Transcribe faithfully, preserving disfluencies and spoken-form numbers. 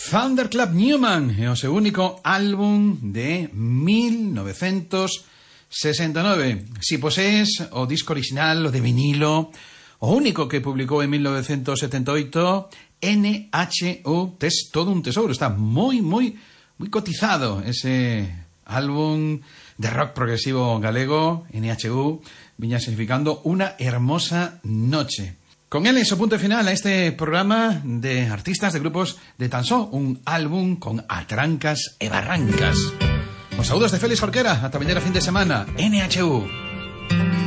Thunderclap Newman é o seu único álbum de mil novecientos sesenta e nove. Si posees o disco original, o de vinilo, o único que publicou en mil novecientos setenta e oito, N H U, tes todo un tesouro. Está moi, moi, moi cotizado ese álbum de rock progresivo galego. N H U viña significando Una hermosa noche. Con él es o punto final a este programa de artistas de grupos de tan só un álbum con atrancas e barrancas. Os saúdos de Félix Jorquera, ata mañana fin de semana. N H U.